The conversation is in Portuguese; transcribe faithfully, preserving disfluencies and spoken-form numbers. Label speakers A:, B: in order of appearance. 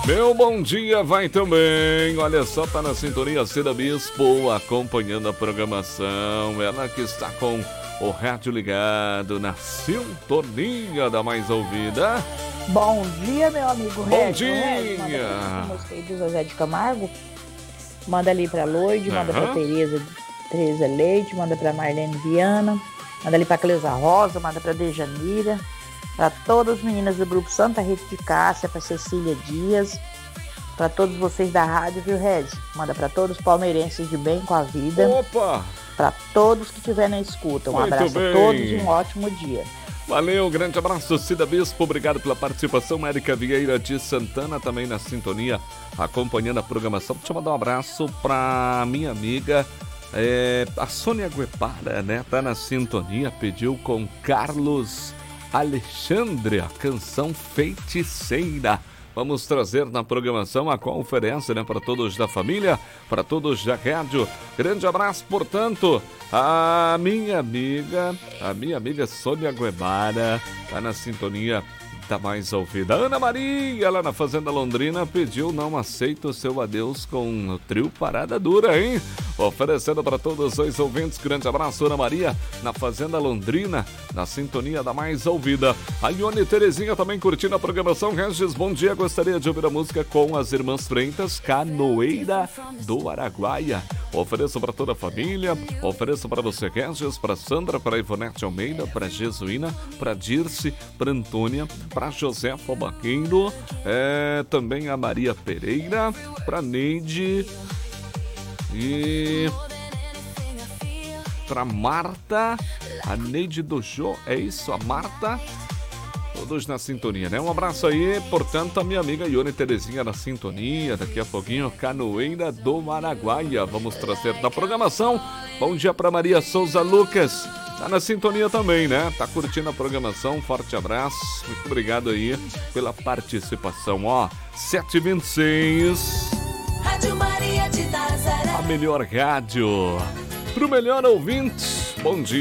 A: Meu bom dia vai também. Olha só, tá na sintonia Cida Bispo, acompanhando a programação. Ela que está com o rádio ligado na sintonia da mais ouvida.
B: Bom dia, meu amigo
A: Bom
B: Regis.
A: dia.
B: Regis, manda música aí do José de Camargo. Manda ali pra Loide,
A: Uhum.
B: manda pra Tereza, Tereza Leite, manda pra Marlene Viana, manda ali pra Cleusa Rosa, manda pra Dejanira, pra todas as meninas do grupo Santa Rita de Cássia, pra Cecília Dias, pra todos vocês da rádio, viu, Regis? Manda pra todos os palmeirenses de bem com a vida.
A: Opa!
B: Pra todos que estiver na escuta. Um
A: Muito
B: abraço
A: bem.
B: a todos e um ótimo dia.
A: Valeu, grande abraço, Cida Bispo, obrigado pela participação. Érica Vieira de Santana também na sintonia, acompanhando a programação. Deixa eu mandar um abraço pra minha amiga, é, a Sônia Guepara, né? Tá na sintonia, pediu com Carlos Alexandre a canção Feiticeira. Vamos trazer na programação a conferência, né, para todos da família, para todos da rádio. Grande abraço, portanto, a minha amiga, a minha amiga Sônia Guevara, tá na sintonia da mais ouvida. Ana Maria, lá na Fazenda Londrina, pediu Não Aceito o Seu Adeus com o trio Parada Dura, hein? Oferecendo para todos os ouvintes, grande abraço, Ana Maria, na Fazenda Londrina, na sintonia da mais ouvida. A Ione Terezinha também curtindo a programação. Regis, bom dia, gostaria de ouvir a música com as Irmãs Freitas, Canoeira do Araguaia. Ofereço para toda a família, ofereço para você, Regis, para Sandra, para Ivonete Almeida, para Jesuína, para Dirce, para Antônia, para Josefa Baqueiro, é, também a Maria Pereira, para Neide e para Marta, a Neide do Jô, é isso, a Marta, todos na sintonia, né? Um abraço aí, portanto, a minha amiga Ione Terezinha na sintonia, daqui a pouquinho, Canoeira do Araguaia, vamos trazer da programação. Bom dia para Maria Souza Lucas, tá na sintonia também, né? Tá curtindo a programação, forte abraço, muito obrigado aí pela participação, ó, sete e vinte e seis.
C: Rádio Maria de Nazaré.
A: A melhor rádio pro melhor ouvinte. Bom dia.